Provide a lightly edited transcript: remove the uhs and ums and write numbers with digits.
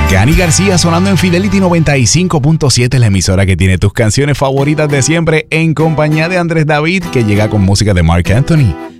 Gani García sonando en Fidelity 95.7, la emisora que tiene tus canciones favoritas de siempre, en compañía de Andrés David, que llega con música de Marc Anthony.